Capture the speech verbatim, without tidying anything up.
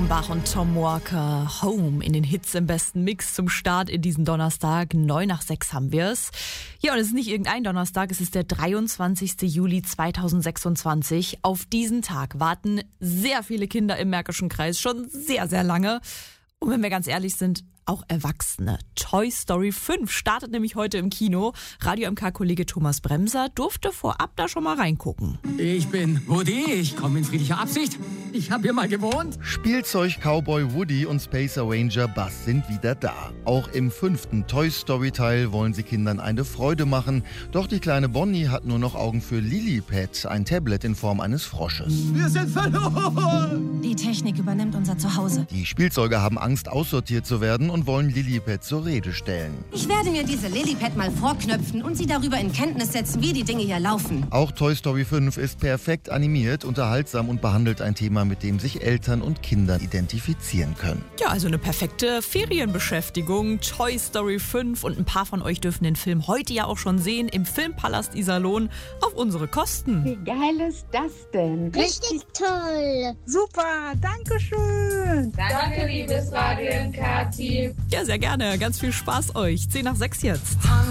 Offenbach und Tom Walker, Home in den Hits im besten Mix zum Start in diesen Donnerstag. Neun nach sechs haben wir es. Ja, und es ist nicht irgendein Donnerstag, es ist der dreiundzwanzigste Juli zweitausendsechsundzwanzig. Auf diesen Tag warten sehr viele Kinder im Märkischen Kreis schon sehr, sehr lange. Und wenn wir ganz ehrlich sind, auch Erwachsene. Toy Story fünf startet nämlich heute im Kino. Radio M K-Kollege Thomas Bremser durfte vorab da schon mal reingucken. Ich bin Woody, ich komme in friedlicher Absicht. Ich habe hier mal gewohnt. Spielzeug-Cowboy Woody und Space Ranger Buzz sind wieder da. Auch im fünften Toy Story-Teil wollen sie Kindern eine Freude machen. Doch die kleine Bonnie hat nur noch Augen für Lilliput, ein Tablet in Form eines Frosches. Wir sind verloren. Die Technik übernimmt unser Zuhause. Die Spielzeuge haben Angst, aussortiert zu werden und wollen Lilliput zur Rede stellen. Ich werde mir diese Lilliput mal vorknöpfen und sie darüber in Kenntnis setzen, wie die Dinge hier laufen. Auch Toy Story fünf ist perfekt animiert, unterhaltsam und behandelt ein Thema, mit dem sich Eltern und Kinder identifizieren können. Ja, also eine perfekte Ferienbeschäftigung. Toy Story fünf und ein paar von euch dürfen den Film heute ja auch schon sehen im Filmpalast Iserlohn auf unsere Kosten. Wie geil ist das denn? Richtig toll. Super, danke schön. Danke, liebes Radio M K-Team. Ja, sehr gerne. Ganz viel Spaß euch. zehn nach sechs jetzt.